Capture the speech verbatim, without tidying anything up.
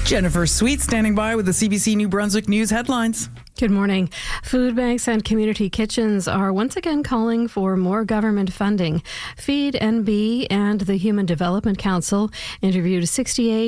Jennifer Sweet standing by with the C B C New Brunswick News headlines. Good morning. Food banks and community kitchens are once again calling for more government funding. Feed N B and the Human Development Council interviewed sixty-eight